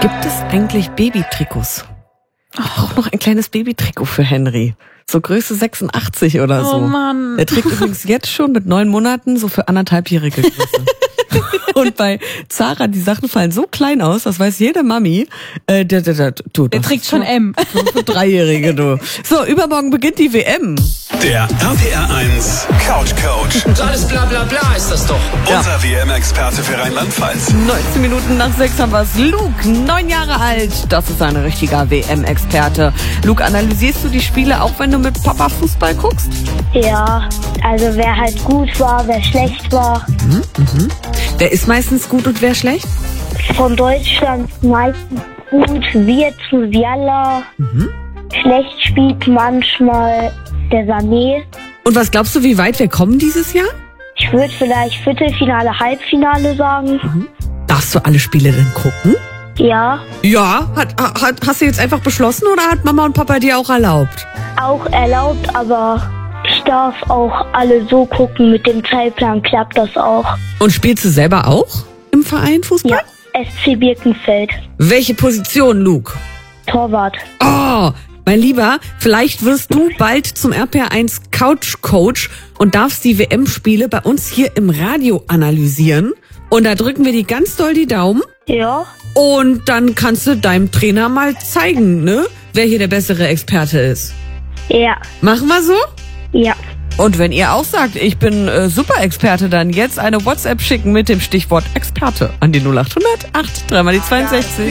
Gibt es eigentlich Babytrikots? Ich brauche noch ein kleines Babytrikot für Henry. So Größe 86 oder so. Oh Mann. Der trägt übrigens jetzt schon mit 9 Monaten so für 1,5-jährige Größe. Und bei Zara, die Sachen fallen so klein aus, das weiß jede Mami. Der trägt schon M. Für 3-Jährige, du. So, übermorgen beginnt die WM. Der RPR1 Couch Coach. Alles bla bla bla ist das doch. Unser WM-Experte für Rheinland-Pfalz. 19 Minuten nach 6 haben wir's. Luke, 9 Jahre alt. Das ist ein richtiger WM-Experte. Luke, analysierst du die Spiele auch, wenn du mit Papa Fußball guckst? Ja, also wer halt gut war, wer schlecht war. Wer ist meistens gut und wer schlecht? Von Deutschland meistens gut, wir zu Vialla. Schlecht spielt manchmal der Sané. Und was glaubst du, wie weit wir kommen dieses Jahr? Ich würde vielleicht Viertelfinale, Halbfinale sagen. Darfst du alle Spiele denn gucken? Ja, Ja. Hast du jetzt einfach beschlossen oder hat Mama und Papa dir auch erlaubt? auch erlaubt, aber ich darf auch alle so gucken. Mit dem Zeitplan klappt das auch. Und spielst du selber auch im Verein Fußball? Ja, SC Birkenfeld. Welche Position, Luke? Torwart. Oh, mein Lieber, vielleicht wirst du bald zum RPR1 Couch Coach und darfst die WM-Spiele bei uns hier im Radio analysieren. Und da drücken wir dir ganz doll die Daumen. Ja, Und dann kannst du deinem Trainer mal zeigen, ne, wer hier der bessere Experte ist. ja, Machen wir so? ja. Und wenn ihr auch sagt, ich bin Super-Experte, dann jetzt eine WhatsApp schicken mit dem Stichwort Experte an die 0800 8 3 mal die 62.